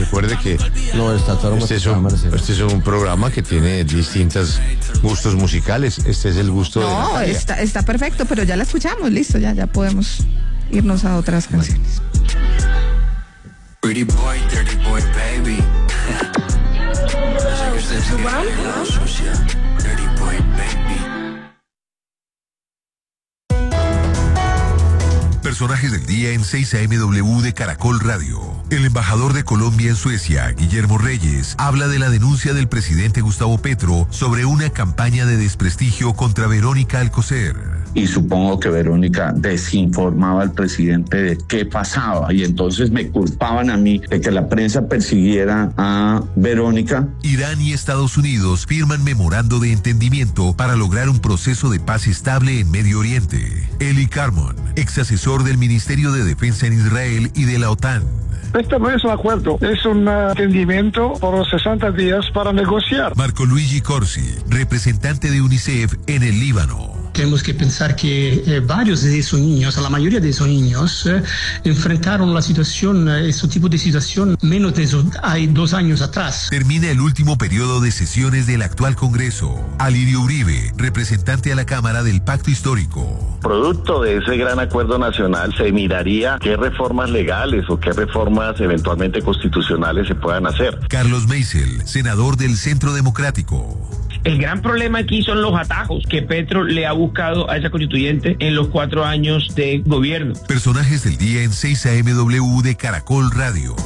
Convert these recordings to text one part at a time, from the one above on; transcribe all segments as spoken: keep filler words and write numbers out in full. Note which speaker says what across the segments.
Speaker 1: recuerde que
Speaker 2: no, está todo
Speaker 1: este, es un, este es un programa que tiene distintos gustos musicales. Este es el gusto
Speaker 3: no, de Natalia. Está, está perfecto, pero ya la escuchamos, listo, ya, ya podemos irnos a otras canciones.
Speaker 4: Pretty boy, dirty boy, baby. Dirty boy, baby.
Speaker 5: Personajes del día en seis A M W de Caracol Radio. El embajador de Colombia en Suecia, Guillermo Reyes, habla de la denuncia del presidente Gustavo Petro sobre una campaña de desprestigio contra Verónica Alcocer.
Speaker 6: Y supongo que Verónica desinformaba al presidente de qué pasaba y entonces me culpaban a mí de que la prensa persiguiera a Verónica.
Speaker 5: Irán y Estados Unidos firman memorando de entendimiento para lograr un proceso de paz estable en Medio Oriente. Eli Carmon, ex asesor del Ministerio de Defensa en Israel y de la OTAN.
Speaker 7: Este no es un acuerdo, es un entendimiento por los sesenta días para negociar.
Speaker 5: Marco Luigi Corsi, representante de UNICEF en el Líbano.
Speaker 8: Tenemos que pensar que eh, varios de esos niños, la mayoría de esos niños, eh, enfrentaron la situación, eh, ese tipo de situación, menos de eso, hay dos años atrás.
Speaker 5: Termina el último periodo de sesiones del actual Congreso. Alirio Uribe, representante a la Cámara del Pacto Histórico.
Speaker 9: Producto de ese gran acuerdo nacional, se miraría qué reformas legales o qué reformas eventualmente constitucionales se puedan hacer.
Speaker 5: Carlos Meisel, senador del Centro Democrático.
Speaker 10: El gran problema aquí son los atajos que Petro le ha buscado a esa constituyente en los cuatro años de gobierno.
Speaker 5: Personajes del día en seis A M W de Caracol Radio.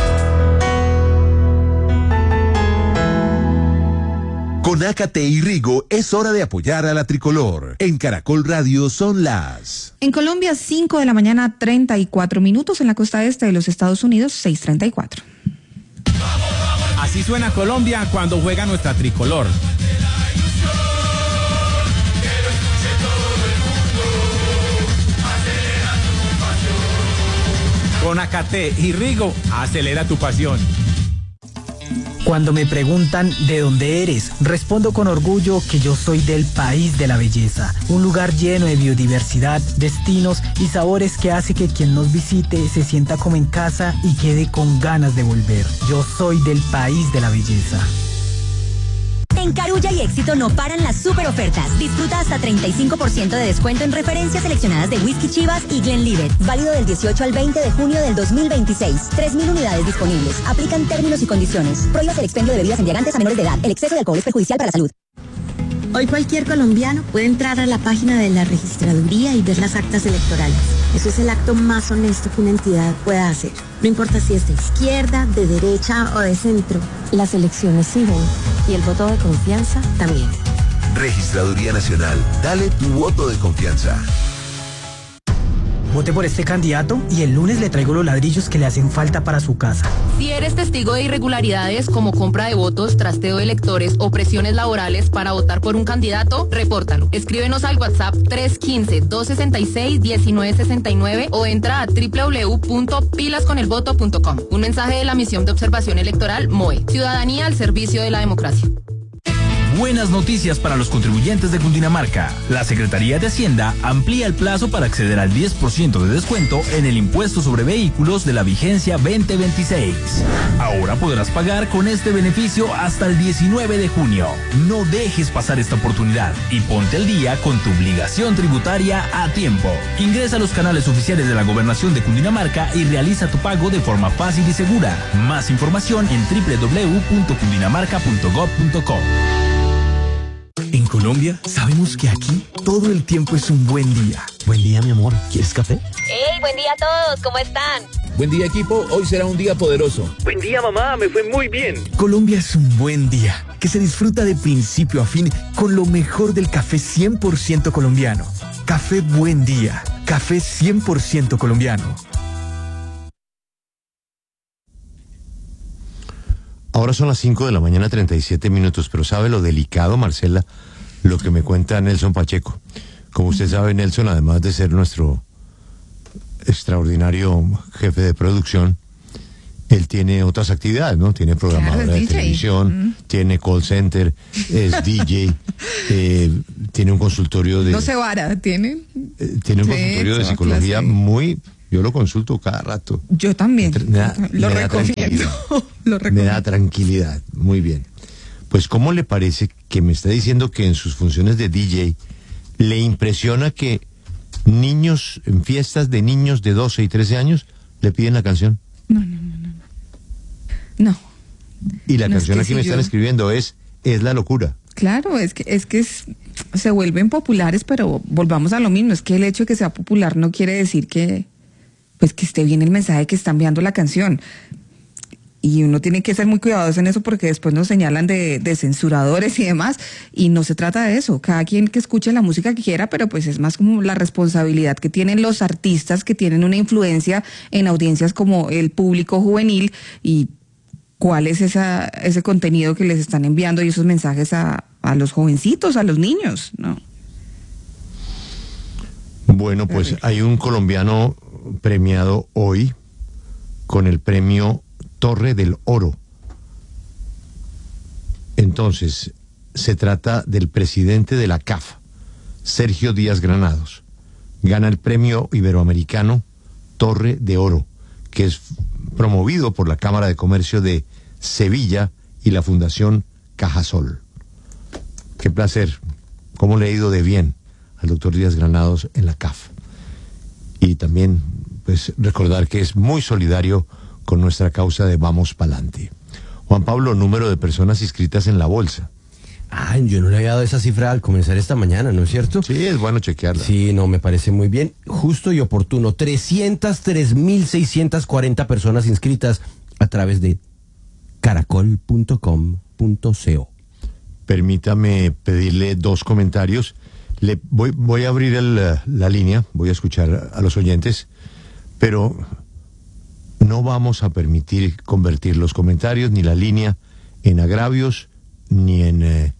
Speaker 11: Con Ácate y Rigo es hora de apoyar a la tricolor. En Caracol Radio son las...
Speaker 3: En Colombia, cinco de la mañana, treinta y cuatro minutos. En la costa este de los Estados Unidos, seis treinta y cuatro.
Speaker 12: Así suena Colombia cuando juega nuestra tricolor. Con Ácate y Rigo, acelera tu pasión.
Speaker 13: Cuando me preguntan de dónde eres, respondo con orgullo que yo soy del país de la belleza, un lugar lleno de biodiversidad, destinos y sabores que hace que quien nos visite se sienta como en casa y quede con ganas de volver. Yo soy del país de la belleza.
Speaker 14: En Carulla y Éxito no paran las super ofertas. Disfruta hasta treinta y cinco por ciento de descuento en referencias seleccionadas de Whisky Chivas y Glenlivet. Válido del dieciocho al veinte de junio del dos mil veintiséis. tres mil unidades disponibles. Aplican términos y condiciones. Prohíbas el expendio de bebidas embriagantes a menores de edad. El exceso de alcohol es perjudicial para la salud.
Speaker 15: Hoy cualquier colombiano puede entrar a la página de la registraduría y ver las actas electorales. Eso es el acto más honesto que una entidad pueda hacer. No importa si es de izquierda, de derecha o de centro. Las elecciones siguen y el voto de confianza también.
Speaker 11: Registraduría Nacional. Dale tu voto de confianza.
Speaker 13: Vote por este candidato y el lunes le traigo los ladrillos que le hacen falta para su casa.
Speaker 16: Si eres testigo de irregularidades como compra de votos, trasteo de electores o presiones laborales para votar por un candidato, repórtalo. Escríbenos al WhatsApp tres uno cinco, dos seis seis, uno nueve seis nueve o entra a doble u doble u doble u punto pilas con el voto punto com. Un mensaje de la Misión de Observación Electoral M O E. Ciudadanía al servicio de la democracia.
Speaker 17: Buenas noticias para los contribuyentes de Cundinamarca. La Secretaría de Hacienda amplía el plazo para acceder al diez por ciento de descuento en el impuesto sobre vehículos de la vigencia veinte veintiséis. Ahora podrás pagar con este beneficio hasta el diecinueve de junio. No dejes pasar esta oportunidad y ponte al día con tu obligación tributaria a tiempo. Ingresa a los canales oficiales de la Gobernación de Cundinamarca y realiza tu pago de forma fácil y segura. Más información en doble u doble u doble u punto cundinamarca punto gob punto co.
Speaker 18: En Colombia, sabemos que aquí todo el tiempo es un buen día. Buen día, mi amor. ¿Quieres café?
Speaker 19: ¡Hey, buen día a todos! ¿Cómo están?
Speaker 18: Buen día, equipo. Hoy será un día poderoso.
Speaker 20: Buen día, mamá. Me fue muy bien.
Speaker 18: Colombia es un buen día que se disfruta de principio a fin con lo mejor del café cien por ciento colombiano. Café Buen Día. Café cien por ciento colombiano.
Speaker 1: Ahora son las cinco de la mañana, treinta y siete minutos, pero ¿sabe lo delicado, Marcela? Lo que me cuenta Nelson Pacheco. Como usted sabe, Nelson, además de ser nuestro extraordinario jefe de producción, él tiene otras actividades, ¿no? Tiene programadora claro, de televisión, mm. tiene call center, es D J, eh, tiene un consultorio de...
Speaker 3: No se vara, ¿tiene?
Speaker 1: Eh, tiene un sí, consultorio de psicología clase. muy Yo lo consulto cada rato.
Speaker 3: Yo también.
Speaker 1: Me da,
Speaker 3: lo
Speaker 1: me da
Speaker 3: recomiendo. lo recomiendo.
Speaker 1: Me da tranquilidad. Muy bien. Pues, ¿cómo le parece que me está diciendo que en sus funciones de D J le impresiona que niños, en fiestas de niños de doce y trece años, le piden la canción?
Speaker 3: No, no, no, no. No.
Speaker 1: Y la
Speaker 3: No,
Speaker 1: canción
Speaker 3: es que
Speaker 1: aquí me
Speaker 3: si
Speaker 1: están
Speaker 3: yo-
Speaker 1: escribiendo es Es la locura.
Speaker 3: Claro, es que es que es- se vuelven populares, pero volvamos a lo mismo, es que el hecho de que sea popular no quiere decir que pues que esté bien el mensaje que está enviando la canción. Y uno tiene que ser muy cuidadoso en eso porque después nos señalan de, de censuradores y demás, y no se trata de eso. Cada quien que escuche la música que quiera, pero pues es más como la responsabilidad que tienen los artistas que tienen una influencia en audiencias como el público juvenil y cuál es esa, ese contenido que les están enviando y esos mensajes a, a los jovencitos, a los niños, ¿no?
Speaker 1: Bueno, pues hay un colombiano premiado hoy con el premio Torre del Oro. Entonces, se trata del presidente de la C A F, Sergio Díaz Granados. Gana el premio iberoamericano Torre de Oro, que es promovido por la Cámara de Comercio de Sevilla y la Fundación Cajasol. Qué placer, cómo le ha ido de bien al doctor Díaz Granados en la C A F. Y también, pues, recordar que es muy solidario con nuestra causa de Vamos Pa'lante. Juan Pablo, número de personas inscritas en la bolsa.
Speaker 2: Ah, yo no le había dado esa cifra al comenzar esta mañana, ¿no es cierto?
Speaker 1: Sí, es bueno chequearla.
Speaker 2: Sí, no, me parece muy bien. Justo y oportuno. trescientas tres mil seiscientas cuarenta personas inscritas a través de caracol punto com punto co.
Speaker 1: Permítame pedirle dos comentarios. Le voy, voy a abrir el, la línea, voy a escuchar a los oyentes, pero no vamos a permitir convertir los comentarios ni la línea en agravios ni en eh,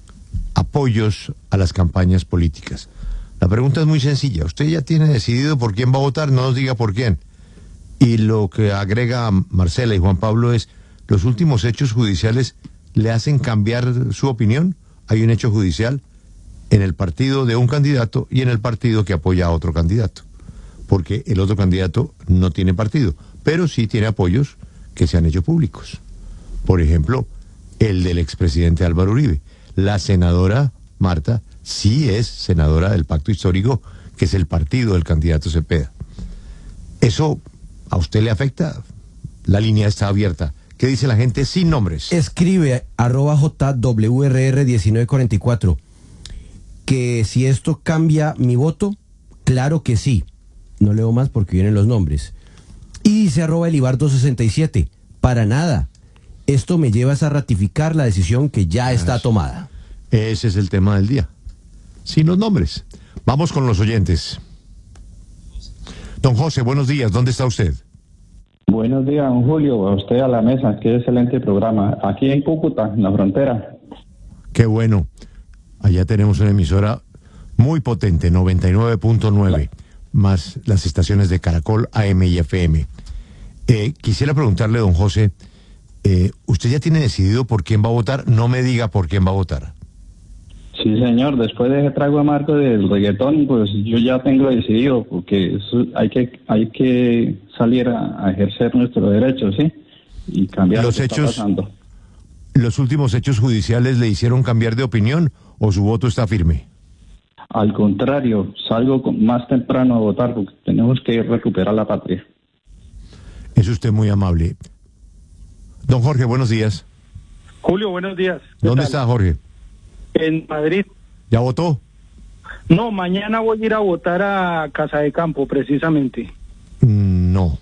Speaker 1: apoyos a las campañas políticas. La pregunta es muy sencilla. Usted ya tiene decidido por quién va a votar, no nos diga por quién. Y lo que agrega Marcela y Juan Pablo es, ¿los últimos hechos judiciales le hacen cambiar su opinión? Hay un hecho judicial en el partido de un candidato y en el partido que apoya a otro candidato, porque el otro candidato no tiene partido, pero sí tiene apoyos que se han hecho públicos. Por ejemplo, el del expresidente Álvaro Uribe. La senadora Marta sí es senadora del Pacto Histórico, que es el partido del candidato Cepeda. ¿Eso a usted le afecta? La línea está abierta. ¿Qué dice la gente sin nombres?
Speaker 2: Escribe arroba J W R R diecinueve cuarenta y cuatro que si esto cambia mi voto, claro que sí. No leo más porque vienen los nombres. Y dice arroba Elibardo sesenta y siete, para nada. Esto me lleva a ratificar la decisión que ya está tomada.
Speaker 1: Ese es el tema del día. Sin los nombres. Vamos con los oyentes. Don José, buenos días. ¿Dónde está usted?
Speaker 21: Buenos días, don Julio. A usted, a la mesa. Qué excelente programa. Aquí en Cúcuta, en la frontera.
Speaker 1: Qué bueno. Allá tenemos una emisora muy potente, noventa y nueve punto nueve, más las estaciones de Caracol, A M y F M. Eh, quisiera preguntarle, don José, eh, ¿usted ya tiene decidido por quién va a votar? No me diga por quién va a votar.
Speaker 21: Sí, señor. Después de ese trago amargo del reggaetón, pues yo ya tengo decidido, porque eso hay que hay que salir a, a ejercer nuestros derechos, ¿sí? Y cambiar
Speaker 1: Los
Speaker 21: lo que
Speaker 1: hechos,
Speaker 21: está pasando.
Speaker 1: ¿Los últimos hechos judiciales le hicieron cambiar de opinión o su voto está firme?
Speaker 21: Al contrario, salgo con- más temprano a votar porque tenemos que recuperar la patria.
Speaker 1: Es usted muy amable. Don Jorge, buenos días.
Speaker 7: Julio, buenos días. ¿Qué
Speaker 1: ¿Dónde
Speaker 7: tal?
Speaker 1: está Jorge?
Speaker 7: En Madrid.
Speaker 1: ¿Ya votó?
Speaker 7: No, mañana voy a ir a votar a Casa de Campo, precisamente.
Speaker 1: Mm, no.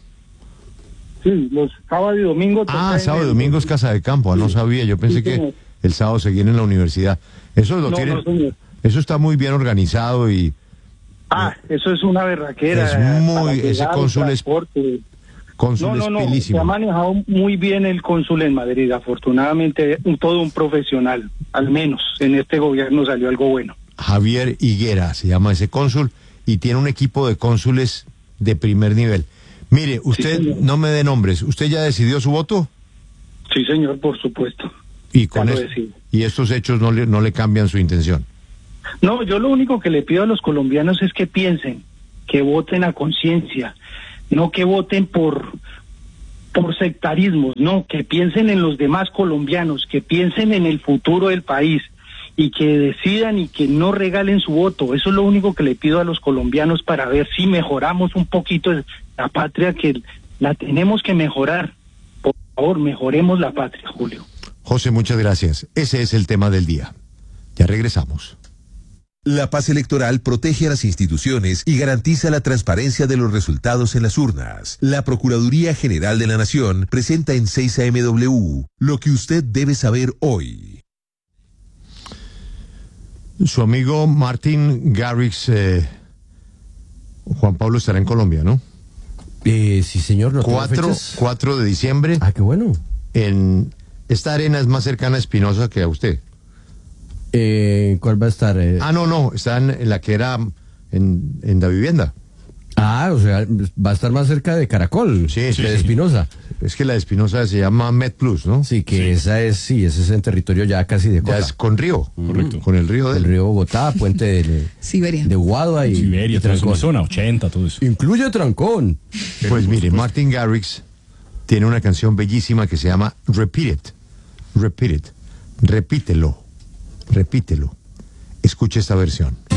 Speaker 7: Sí, los sábados y domingos.
Speaker 1: Ah,
Speaker 7: toca en
Speaker 1: sábado y
Speaker 7: el-
Speaker 1: domingo es Casa de Campo. Ah, no sabía. Yo pensé
Speaker 7: Sí,
Speaker 1: que
Speaker 7: señor.
Speaker 1: el sábado seguían en la universidad. Eso lo
Speaker 7: No,
Speaker 1: tiene.
Speaker 7: no, señor.
Speaker 1: Eso está muy bien organizado y
Speaker 7: Ah, eso es una berraquera.
Speaker 1: Es muy-
Speaker 7: para
Speaker 1: ese
Speaker 7: llegar,
Speaker 1: cónsul es-
Speaker 7: transporte.
Speaker 1: cónsul
Speaker 7: No, no,
Speaker 1: es
Speaker 7: no, se
Speaker 1: pilísimo.
Speaker 7: ha manejado muy bien el cónsul en Madrid, afortunadamente, un, todo un profesional, al menos en este gobierno salió algo bueno.
Speaker 1: Javier Higuera se llama ese cónsul y tiene un equipo de cónsules de primer nivel. Mire, usted
Speaker 7: señor.
Speaker 1: no me dé nombres. ¿Usted ya decidió su voto?
Speaker 7: Sí, señor, por supuesto.
Speaker 1: Y con
Speaker 7: Ya lo
Speaker 1: es-
Speaker 7: decidí.
Speaker 1: y estos hechos no le, no le cambian su intención.
Speaker 7: No, yo lo único que le pido a los colombianos es que piensen, que voten a conciencia, no que voten por, por sectarismos, no, que piensen en los demás colombianos, que piensen en el futuro del país y que decidan y que no regalen su voto. Eso es lo único que le pido a los colombianos para ver si mejoramos un poquito la patria, que la tenemos que mejorar. Por favor, mejoremos la patria, Julio.
Speaker 1: José, muchas gracias. Ese es el tema del día. Ya regresamos.
Speaker 11: La paz electoral protege a las instituciones y garantiza la transparencia de los resultados en las urnas. La Procuraduría General de la Nación presenta en seis A M W lo que usted debe saber hoy.
Speaker 1: Su amigo Martin Garrix, eh, Juan Pablo, estará en Colombia, ¿no?
Speaker 2: Eh, sí, señor. ¿No
Speaker 1: cuatro, cuatro de diciembre.
Speaker 2: Ah, qué bueno.
Speaker 1: En esta arena es más cercana a Espinosa que a usted.
Speaker 2: Eh, ¿Cuál va a estar? Eh?
Speaker 1: Ah, no, no, está en, en la que era en, en la vivienda.
Speaker 2: Ah, o sea, va a estar más cerca de Caracol,
Speaker 1: sí, sí,
Speaker 2: que de
Speaker 1: sí.
Speaker 2: Espinosa.
Speaker 1: Es que la de Espinosa se llama MedPlus, ¿no?
Speaker 2: Sí, que
Speaker 1: sí.
Speaker 2: esa es, sí, ese es en territorio ya casi de costa.
Speaker 1: Ya es con río,
Speaker 2: correcto.
Speaker 1: Con el río del...
Speaker 2: El río Bogotá, puente de,
Speaker 3: Siberia.
Speaker 2: de Guadua y,
Speaker 12: Siberia,
Speaker 2: y
Speaker 12: Trancón.
Speaker 2: Zona
Speaker 12: ochenta, todo eso.
Speaker 2: Incluye Trancón.
Speaker 1: Pues mire, Martin Garrix tiene una canción bellísima que se llama Repeat It. Repeat It. Repítelo. Repítelo. Escuche esta versión.